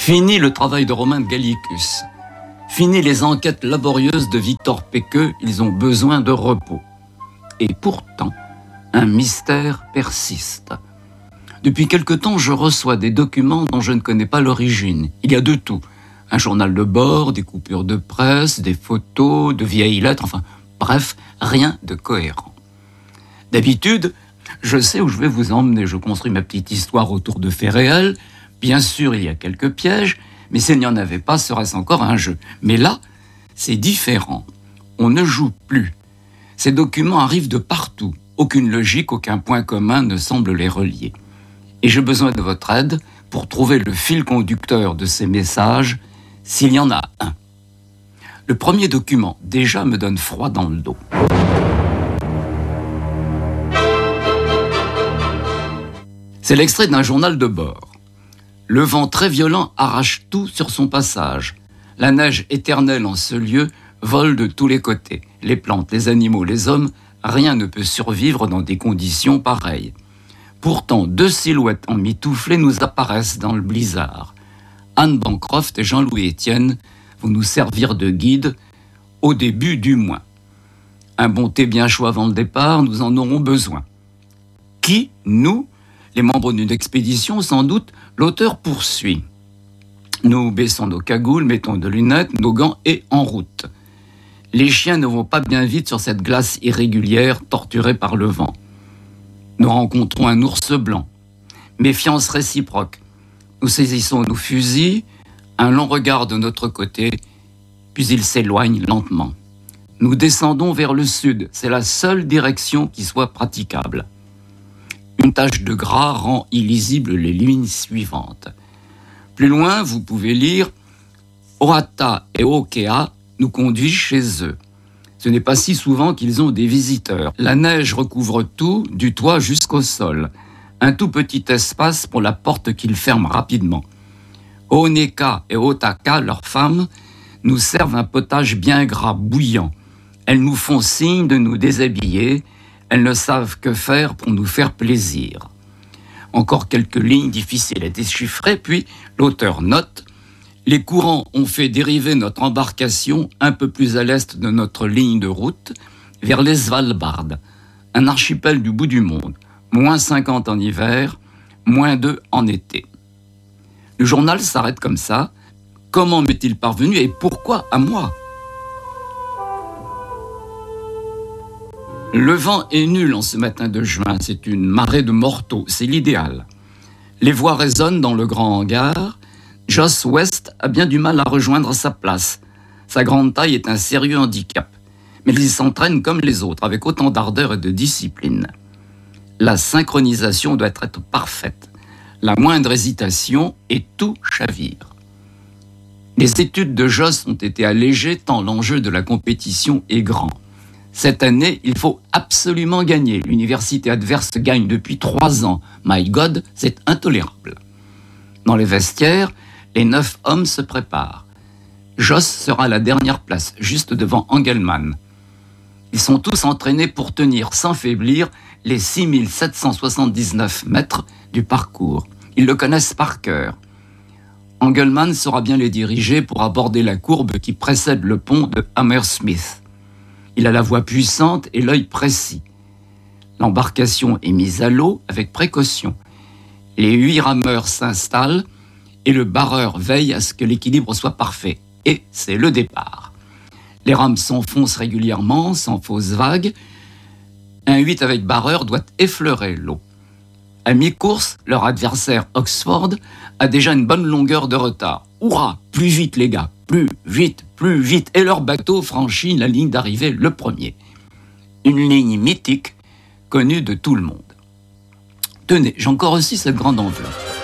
Fini le travail de Romain de Gallicus. Fini les enquêtes laborieuses de Victor Péqueux, ils ont besoin de repos. Et pourtant, un mystère persiste. Depuis quelque temps, je reçois des documents dont je ne connais pas l'origine. Il y a de tout. Un journal de bord, des coupures de presse, des photos, de vieilles lettres, enfin, bref, rien de cohérent. D'habitude, je sais où je vais vous emmener. Je construis ma petite histoire autour de faits réels. Bien sûr, il y a quelques pièges, mais s'il n'y en avait pas, serait-ce encore un jeu. Mais là, c'est différent. On ne joue plus. Ces documents arrivent de partout. Aucune logique, aucun point commun ne semble les relier. Et j'ai besoin de votre aide pour trouver le fil conducteur de ces messages, s'il y en a un. Le premier document, déjà, me donne froid dans le dos. C'est l'extrait d'un journal de bord. Le vent très violent arrache tout sur son passage. La neige éternelle en ce lieu vole de tous les côtés. Les plantes, les animaux, les hommes, rien ne peut survivre dans des conditions pareilles. Pourtant, deux silhouettes emmitouflées nous apparaissent dans le blizzard. Anne Bancroft et Jean-Louis Etienne vont nous servir de guide, au début du moins. Un bon thé bien chaud avant le départ, nous en aurons besoin. Qui, nous, les membres d'une expédition, sans doute, l'auteur poursuit. Nous baissons nos cagoules, mettons de lunettes, nos gants et en route. Les chiens ne vont pas bien vite sur cette glace irrégulière torturée par le vent. Nous rencontrons un ours blanc. Méfiance réciproque. Nous saisissons nos fusils, un long regard de notre côté, puis il s'éloigne lentement. Nous descendons vers le sud. C'est la seule direction qui soit praticable. Une tache de gras rend illisibles les lignes suivantes. Plus loin, vous pouvez lire « Orata et Okea nous conduisent chez eux ». Ce n'est pas si souvent qu'ils ont des visiteurs. La neige recouvre tout, du toit jusqu'au sol. Un tout petit espace pour la porte qu'ils ferment rapidement. Oneka et Otaka, leurs femmes, nous servent un potage bien gras, bouillant. Elles nous font signe de nous déshabiller. Elles ne savent que faire pour nous faire plaisir. Encore quelques lignes difficiles à déchiffrer, puis l'auteur note « Les courants ont fait dériver notre embarcation un peu plus à l'est de notre ligne de route, vers les Svalbard, un archipel du bout du monde, moins 50 en hiver, moins 2 en été. » Le journal s'arrête comme ça. Comment m'est-il parvenu et pourquoi à moi ? Le vent est nul en ce matin de juin, c'est une marée de mortaux, c'est l'idéal. Les voix résonnent dans le grand hangar. Joss West a bien du mal à rejoindre sa place. Sa grande taille est un sérieux handicap. Mais il s'entraîne comme les autres, avec autant d'ardeur et de discipline. La synchronisation doit être parfaite. La moindre hésitation et tout chavire. Les études de Joss ont été allégées tant l'enjeu de la compétition est grand. Cette année, il faut absolument gagner. L'université adverse gagne depuis 3 ans. My God, c'est intolérable. Dans les vestiaires, les 9 hommes se préparent. Joss sera à la dernière place, juste devant Engelmann. Ils sont tous entraînés pour tenir sans faiblir les 6779 mètres du parcours. Ils le connaissent par cœur. Engelmann saura bien les diriger pour aborder la courbe qui précède le pont de Hammersmith. Il a la voix puissante et l'œil précis. L'embarcation est mise à l'eau avec précaution. Les 8 rameurs s'installent et le barreur veille à ce que l'équilibre soit parfait. Et c'est le départ. Les rames s'enfoncent régulièrement, sans fausses vagues. Un 8 avec barreur doit effleurer l'eau. À mi-course, leur adversaire Oxford a déjà une bonne longueur de retard. Hurrah, plus vite les gars, plus vite, plus vite. Et leur bateau franchit la ligne d'arrivée le premier. Une ligne mythique, connue de tout le monde. Tenez, j'ai encore aussi cette grande enveloppe.